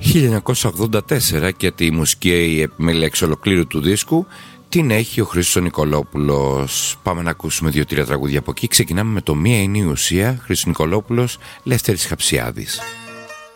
1984 και τη μουσική επιμέλεια εξ ολοκλήρου του δίσκου την έχει ο Χρήστος Νικολόπουλος. Πάμε να ακούσουμε 2-3 τραγούδια από εκεί. Ξεκινάμε με το «Μία είναι η ουσία», Χρήστος Νικολόπουλος, Λεύτερης Χαψιάδης.